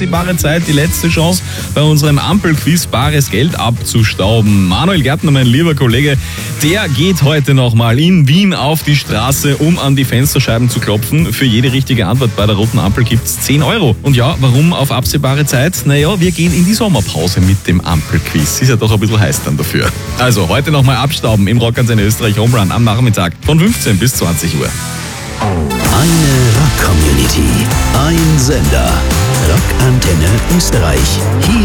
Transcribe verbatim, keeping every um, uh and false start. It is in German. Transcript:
absehbare Zeit die letzte Chance, bei unserem Ampelquiz bares Geld abzustauben. Manuel Gärtner, mein lieber Kollege, der geht heute nochmal in Wien auf die Straße, um an die Fensterscheiben zu klopfen. Für jede richtige Antwort bei der roten Ampel gibt's zehn Euro. Und ja, warum auf absehbare Zeit? Naja, wir gehen in die Sommerpause mit dem Ampelquiz. Ist ja doch ein bisschen heiß dann dafür. Also, heute nochmal abstauben im Rockantenne Österreich Home Run am Nachmittag von fünfzehn bis zwanzig Uhr. Eine Rock-Community, ein Sender. Rockantenne Österreich. Hier